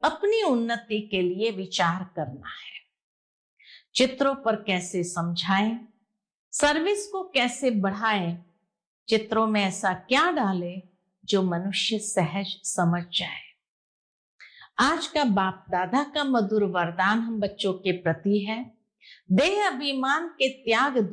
अपनी उन्नति के लिए विचार करना है। चित्रों पर कैसे समझाएं, सर्विस को कैसे बढ़ाएं, चित्रों में ऐसा क्या डालें जो मनुष्य सहज समझ जाए। आज का बाप दादा का मधुर वरदान हम बच्चों के प्रति है, देह अभिमान के त्याग